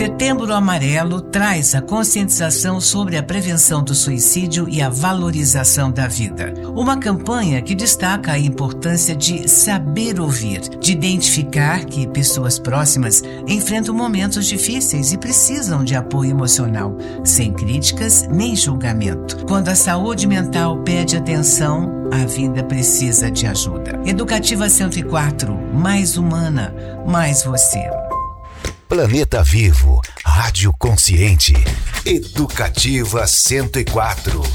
Setembro Amarelo traz a conscientização sobre a prevenção do suicídio e a valorização da vida. Uma campanha que destaca a importância de saber ouvir, de identificar que pessoas próximas enfrentam momentos difíceis e precisam de apoio emocional, sem críticas nem julgamento. Quando a saúde mental pede atenção, a vida precisa de ajuda. Educativa 104, mais humana, mais você. Planeta Vivo, Rádio Consciente, Educativa 104.